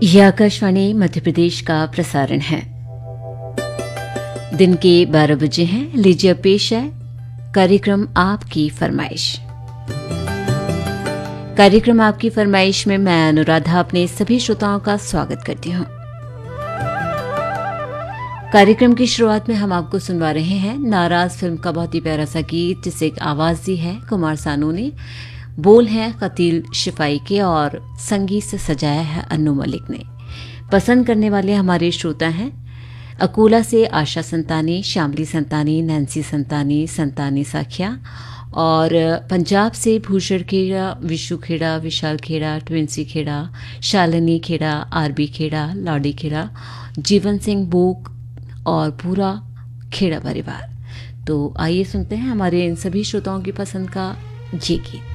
ये आकाशवाणी मध्य प्रदेश का प्रसारण है। दिन के 12 बजे हैं। लीजिए पेश है कार्यक्रम आपकी फरमाइश। कार्यक्रम आपकी फरमाइश में मैं अनुराधा अपने सभी श्रोताओं का स्वागत करती हूँ। कार्यक्रम की शुरुआत में हम आपको सुनवा रहे हैं नाराज फिल्म का बहुत ही प्यारा सा गीत, जिसे एक आवाज दी है कुमार सानू ने। बोल हैं कतील शिफाई के और संगीत से सजाया है अन्नू मलिक ने। पसंद करने वाले हमारे श्रोता हैं अकोला से आशा संतानी, श्यामली संतानी, नैन्सी संतानी, संतानी साखिया, और पंजाब से भूषण खेड़ा, विशु खेड़ा, विशाल खेड़ा, ट्विंसी खेड़ा, शालिनी खेड़ा, आरबी खेड़ा, लाडी खेड़ा, जीवन सिंह बोक और पूरा खेड़ा परिवार। तो आइए सुनते हैं हमारे इन सभी श्रोताओं की पसंद का ये गीत।